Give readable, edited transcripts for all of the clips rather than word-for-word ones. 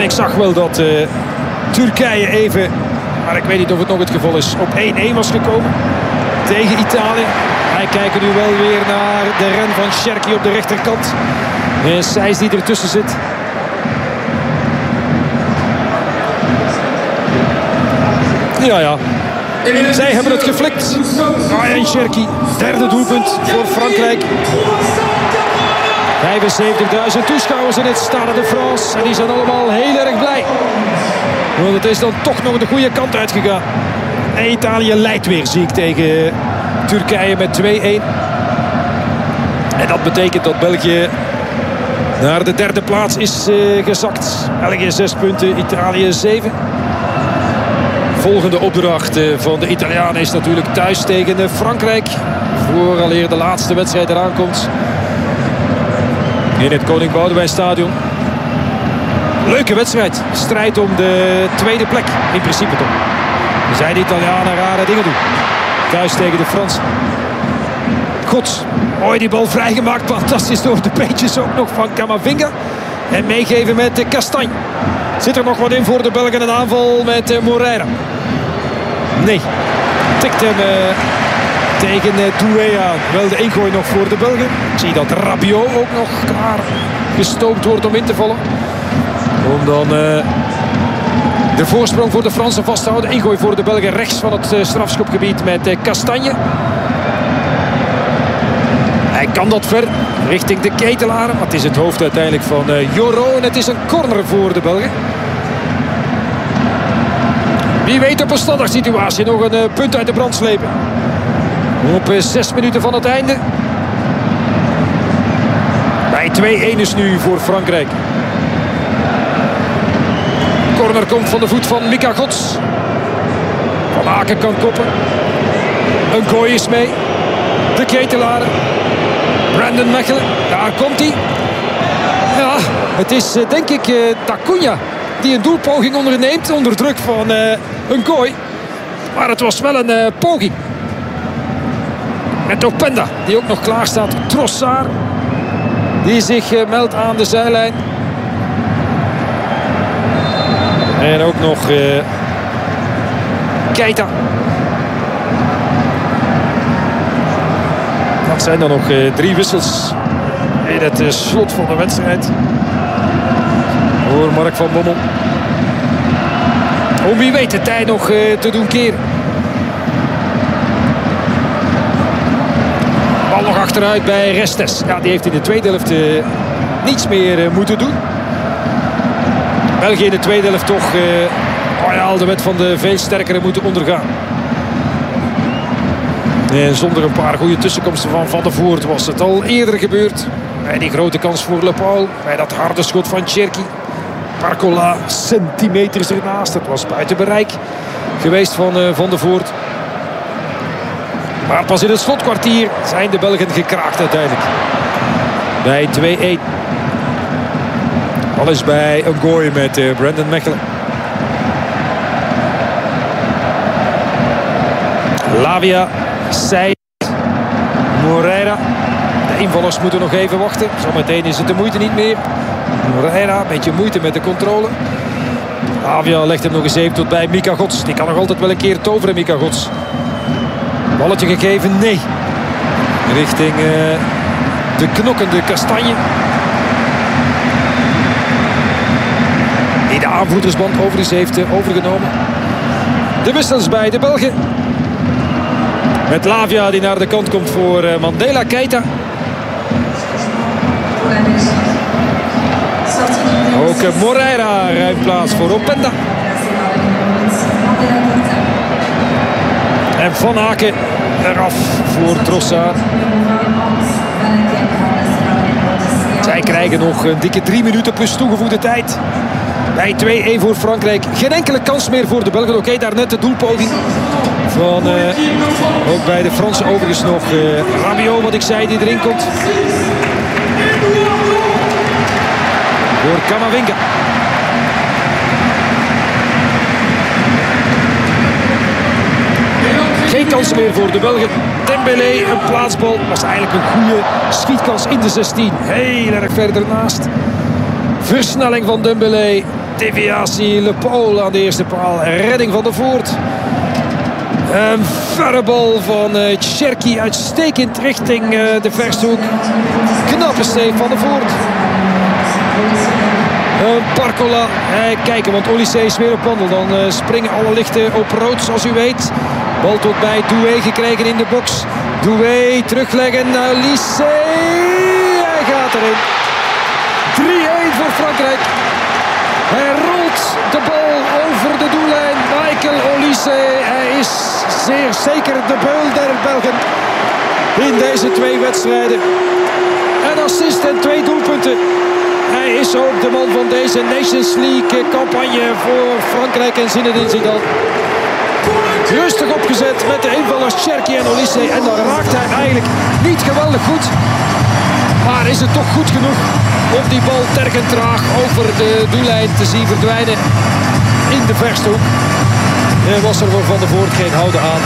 ik zag wel dat Turkije even, maar ik weet niet of het nog het geval is, op 1-1 was gekomen tegen Italië. Wij kijken nu wel weer naar de ren van Cherki op de rechterkant. En Sijs die ertussen zit. Ja. Zij hebben het geflikt. Ryan Cherki, derde doelpunt voor Frankrijk. 75.000 toeschouwers in het Stade de France. En die zijn allemaal heel erg blij. Want het is dan toch nog de goede kant uitgegaan. En Italië leidt weer, zie ik, tegen Turkije met 2-1. En dat betekent dat België naar de derde plaats is gezakt. België 6 punten, Italië 7. Volgende opdracht van de Italianen is natuurlijk thuis tegen Frankrijk. Vooraleer de laatste wedstrijd eraan komt. In het Koning Boudewijn Stadion. Leuke wedstrijd. Strijd om de tweede plek. In principe toch. Er zijn de Italianen rare dingen doen. Thuis tegen de Fransen. God. Mooi die bal vrijgemaakt. Fantastisch door de beentjes ook nog van Camavinga. En meegeven met Castagne. Zit er nog wat in voor de Belgen. Een aanval met Moreira. Nee. Tikt hem tegen Doué aan. Wel de ingooi nog voor de Belgen. Ik zie dat Rabiot ook nog klaar gestookt wordt om in te vallen. Om dan de voorsprong voor de Fransen vast te houden. Ingooi voor de Belgen rechts van het strafschopgebied met Castagne. Hij kan dat ver richting de Ketelaren. Maar het is het hoofd uiteindelijk van Joro. En het is een corner voor de Belgen. Wie weet op een standaard situatie nog een punt uit de brand slepen. Op 6 minuten van het einde. Bij 2-1 is nu voor Frankrijk. Corner komt van de voet van Mika Gods. Van Aken kan koppen. Een gooi is mee. De Ketelaren. Brandon Mechelen. Daar komt hij. Ja, het is denk ik Takunya die een doelpoging onderneemt. Onder druk van een gooi. Maar het was wel een poging. Met Openda die ook nog klaar staat. Trossard die zich meldt aan de zijlijn. En ook nog Keita. Dat zijn dan nog 3 wissels in het slot van de wedstrijd. Voor Mark van Bommel. Om wie weet de tijd nog te doen keren. Bal nog achteruit bij Restes. Ja, die heeft in de tweede helft niets meer moeten doen. België in de tweede helft toch de wet van de veel sterkere moeten ondergaan. En zonder een paar goede tussenkomsten van Van der Voort was het al eerder gebeurd. Bij die grote kans voor Le Paul. Bij dat harde schot van Cherki. Barcola centimeters ernaast. Het was buiten bereik geweest van Van der Voort. Maar pas in het slotkwartier zijn de Belgen gekraakt uiteindelijk. Bij 2-1. Alles bij een gooi met Brandon Mechelen. Lavia, Sijs, Moreira. De invallers moeten nog even wachten. Zometeen is het de moeite niet meer. Moreira, een beetje moeite met de controle. Lavia legt hem nog eens even tot bij Mika Gods. Die kan nog altijd wel een keer toveren, Mika Gods. Balletje gegeven, nee. Richting de knokkende Castagne. Die de aanvoerdersband overigens heeft overgenomen. De wissels bij de Belgen. Met Lavia die naar de kant komt voor Mandela Keita. Ook Moreira ruimt plaats voor Openda. En Van Aken eraf voor Trossard. Zij krijgen nog een dikke 3 minuten plus toegevoegde tijd. Bij 2-1 voor Frankrijk. Geen enkele kans meer voor de Belgen. Oké, daar net de doelpoging van ook bij de Fransen overigens nog Rabiot, wat ik zei, die erin komt. Voor Camavinga. Geen kans meer voor de Belgen. Dembélé, een plaatsbal. Was eigenlijk een goede schietkans in de 16. Heel erg verder naast. Versnelling van Dembélé. deviatie. Le Paul aan de eerste paal. Redding van de Voort. Een verre bal van Cherki. Uitstekend richting de versthoek. Knappe steek van de Voort. Barcola. Kijken, want Olysée is weer op wandel. Dan springen alle lichten op rood, zoals u weet. Bal tot bij Doué gekregen in de box. Doué terugleggen naar Olysée. Hij gaat erin. 3-1 voor Frankrijk. Hij rolt de bal over de doellijn. Michael Olysée. Hij is zeer zeker de beul der Belgen in deze 2 wedstrijden. Een assist en 2 doelpunten. Hij is ook de man van deze Nations League campagne voor Frankrijk en Zinedine Zidane. Rustig opgezet met de invallers Cherki en Olysée. En dan raakt hij eigenlijk niet geweldig goed. Maar is het toch goed genoeg om die bal tergend traag over de doellijn te zien verdwijnen in de versthoek. En was er voor Van der Voort geen houden aan.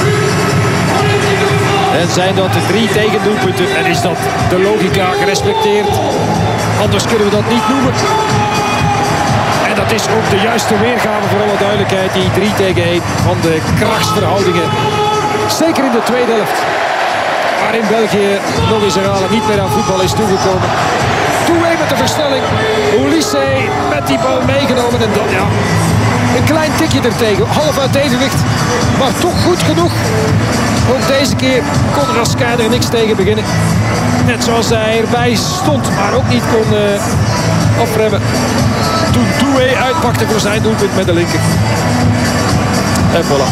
En zijn dat de 3 tegendoelpunten en is dat de logica gerespecteerd. Anders kunnen we dat niet noemen. En dat is ook de juiste weergave voor alle duidelijkheid. Die 3-1 van de krachtsverhoudingen. Zeker in de tweede helft. Waarin België nog eens herhalen niet meer aan voetbal is toegekomen. Doué met de versnelling. Olysée met die bal meegenomen. En dan ja, een klein tikje ertegen. Half uit evenwicht. Maar toch goed genoeg. Ook deze keer kon Raskin er niks tegen beginnen. Net zoals hij erbij stond, maar ook niet kon afremmen. Toen Doué uitpakte voor zijn doelpunt met de linker. En voilà.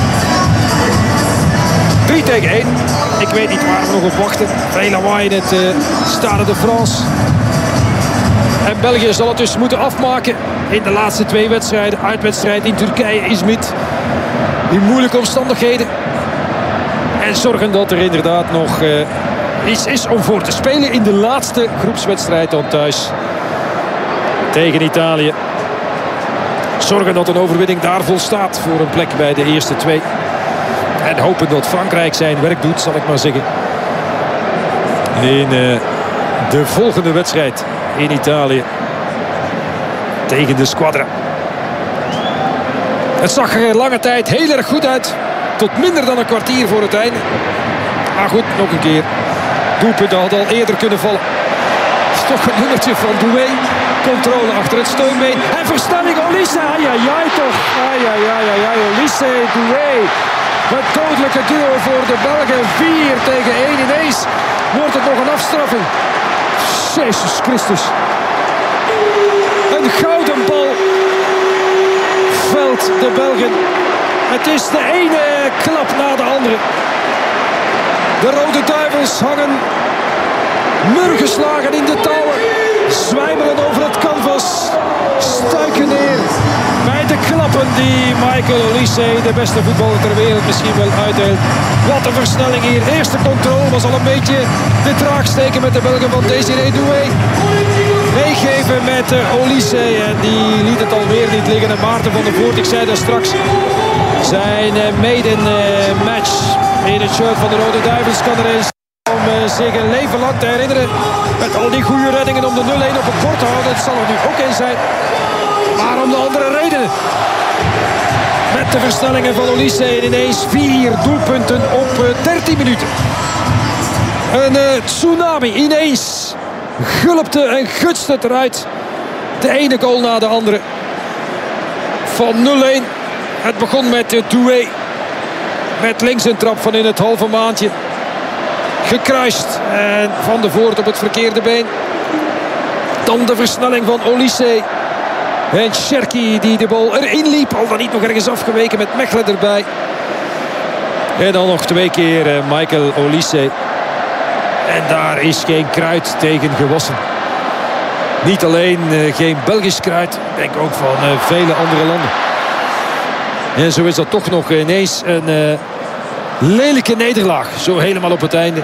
3-1. Ik weet niet waar we nog op wachten. Veel lawaai in het Stade de France. En België zal het dus moeten afmaken in de laatste 2 wedstrijden. Uitwedstrijd in Turkije, Izmit. In moeilijke omstandigheden. En zorgen dat er inderdaad nog iets is om voor te spelen in de laatste groepswedstrijd dan thuis. Tegen Italië. Zorgen dat een overwinning daar volstaat voor een plek bij de eerste 2. En hopen dat Frankrijk zijn werk doet, zal ik maar zeggen. In de volgende wedstrijd in Italië. Tegen de Squadra. Het zag er lange tijd heel erg goed uit. Tot minder dan een kwartier voor het einde. Maar goed, nog een keer. Doelpunten had al eerder kunnen vallen. Het is toch een nummertje van Doué. Controle achter het steunbeen. En versnelling Olysée. Ai, toch. Ai, Olysée, Doué. Het dodelijke duo voor de Belgen. 4-1 ineens. Wordt het nog een afstraffing. Jezus Christus. Een gouden bal. Veld de Belgen. Het is de ene klap na de andere. De Rode Duivels hangen murgeslagen in de touwen. Zwijmelen over het canvas. Stuiken neer bij de klappen die Michael Olysée, de beste voetballer ter wereld, misschien wel uitdeelt. Wat een versnelling hier. Eerste controle was al een beetje de traagsteken met de Belgen van Désiré Doué. Meegeven met Olysée en die liet het alweer niet liggen. En Maarten van der Voort, ik zei dat straks, zijn maiden match in het shirt van de Rode Duivels kan er eens om zich een leven lang te herinneren. Met al die goede reddingen om de 0-1 op het bord te houden. Het zal er nu ook in zijn. Maar om de andere redenen. Met de versnellingen van Olysée ineens 4 doelpunten op 13 minuten. Een tsunami ineens. Gulpte en gutste het eruit. De ene goal na de andere. Van 0-1. Het begon met Doué. Met links een trap van in het halve maandje. Gekruist. En Van der Voort op het verkeerde been. Dan de versnelling van Olysée. En Cherki die de bal erin liep. Al dan niet nog ergens afgeweken met Mechelen erbij. En dan nog 2 keer Michael Olysée. En daar is geen kruid tegen gewassen. Niet alleen geen Belgisch kruid. Ik denk ook van vele andere landen. En zo is dat toch nog ineens een lelijke nederlaag. Zo helemaal op het einde.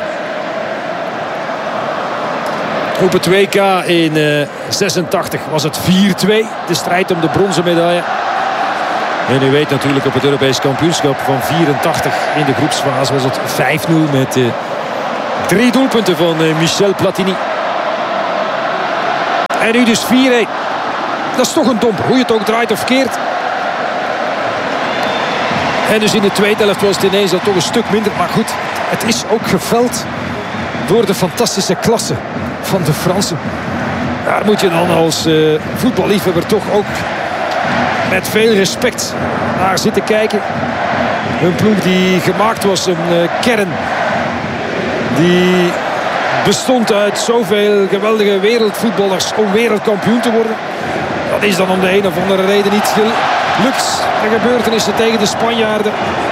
Op het WK in 86 was het 4-2. De strijd om de bronzen medaille. En u weet natuurlijk op het Europees kampioenschap van 84 in de groepsfase was het 5-0 met 3 doelpunten van Michel Platini. En nu dus 4-1. dat is toch een domper. Hoe je het ook draait of keert. En dus in de tweede helft was het ineens toch een stuk minder. Maar goed, het is ook geveld door de fantastische klasse van de Fransen. Daar moet je dan als voetballiefhebber toch ook met veel respect naar zitten kijken. Een ploeg die gemaakt was, een kern die bestond uit zoveel geweldige wereldvoetballers om wereldkampioen te worden. Dat is dan om de een of andere reden niet gelukt. De gebeurtenissen tegen de Spanjaarden.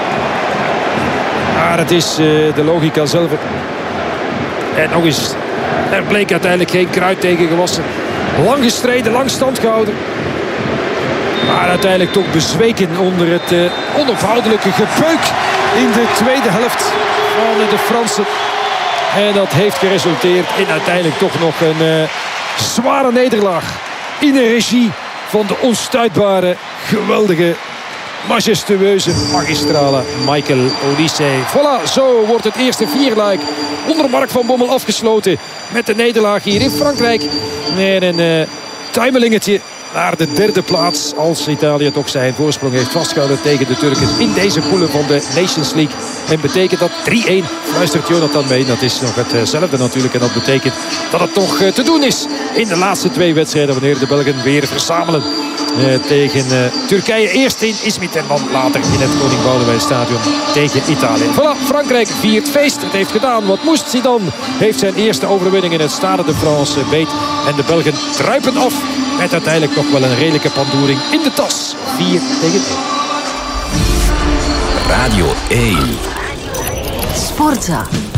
Maar het is de logica zelf. En nog eens, er bleek uiteindelijk geen kruid tegen gewassen. Lang gestreden, lang stand gehouden. Maar uiteindelijk toch bezweken onder het onophoudelijke gepeuk in de tweede helft van de Fransen. En dat heeft geresulteerd in uiteindelijk toch nog een zware nederlaag. In de regie van de onstuitbare, geweldige, majestueuze, magistrale Michael Olise. Voilà, zo wordt het eerste vierluik onder Mark van Bommel afgesloten. Met de nederlaag hier in Frankrijk. En een tuimelingetje naar de derde plaats. Als Italië toch zijn voorsprong heeft vastgehouden tegen de Turken in deze poelen van de Nations League. En betekent dat 3-1, fluistert Jonathan mee. Dat is nog hetzelfde natuurlijk. En dat betekent dat het nog te doen is in de laatste twee wedstrijden. Wanneer de Belgen weer verzamelen tegen Turkije. Eerst in Izmit en dan later in het Koning Boudewijn Stadion tegen Italië. Voilà, Frankrijk viert feest. Het heeft gedaan wat moest. Zidane heeft zijn eerste overwinning in het Stade de France beet. En de Belgen druipen af met uiteindelijk nog wel een redelijke pandoering in de tas. 4-1. Radio 1. Sportza.